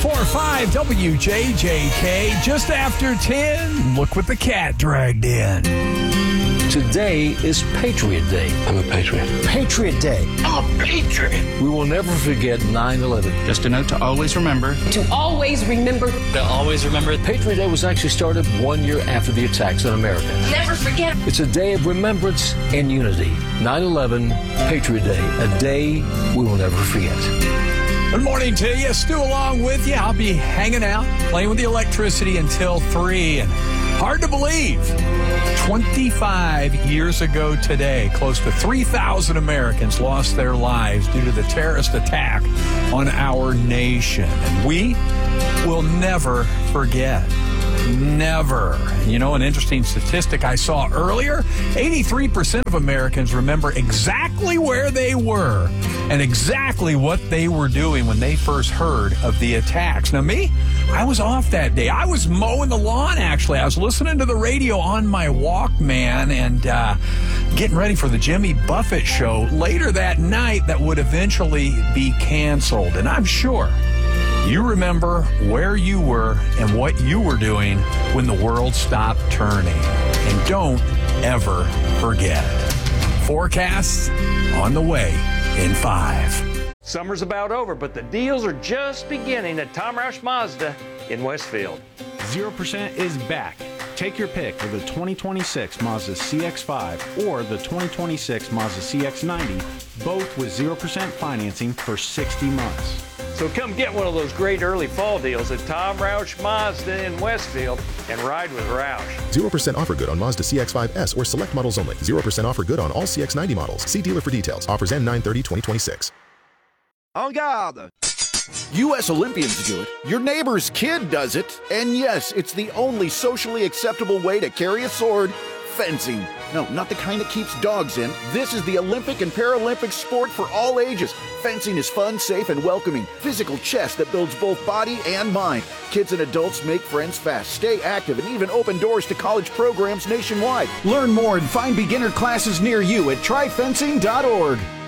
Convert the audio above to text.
104.5 WJJK, just after 10. Look what the cat dragged in. Today is Patriot Day. I'm a patriot. Patriot Day. I'm a patriot. We will never forget 9/11. Just a note to always remember. To always remember. To always remember. Patriot Day was actually started 1 year after the attacks on America. Never forget. It's a day of remembrance and unity. 9/11, Patriot Day, a day we will never forget. Good morning to you. Stu along with you. I'll be hanging out, playing with the electricity until 3. And hard to believe, 25 years ago today, close to 3,000 Americans lost their lives due to the terrorist attack on our nation. And we will never forget. Never. You know, an interesting statistic I saw earlier, 83% of Americans remember exactly where they were and exactly what they were doing when they first heard of the attacks. Now, me, I was off that day. I was mowing the lawn, actually. I was listening to the radio on my Walkman and getting ready for the Jimmy Buffett show later that night that would eventually be canceled. And I'm sure you remember where you were and what you were doing when the world stopped turning. And don't ever forget. Forecasts on the way in 5. Summer's about over, but the deals are just beginning at Tom Roush Mazda in Westfield. 0% is back. Take your pick of the 2026 Mazda CX-5 or the 2026 Mazda CX-90, both with 0% financing for 60 months. So come get one of those great early fall deals at Tom Roush Mazda in Westfield and ride with Roush. 0% offer good on Mazda CX-5S or select models only. 0% offer good on all CX-90 models. See dealer for details. Offers end 9/30/2026. En garde! U.S. Olympians do it. Your neighbor's kid does it. And yes, it's the only socially acceptable way to carry a sword. Fencing. No, not the kind that keeps dogs in. This is the Olympic and Paralympic sport for all ages. Fencing is fun, safe, and welcoming. Physical chess that builds both body and mind. Kids and adults make friends fast, stay active, and even open doors to college programs nationwide. Learn more and find beginner classes near you at tryfencing.org.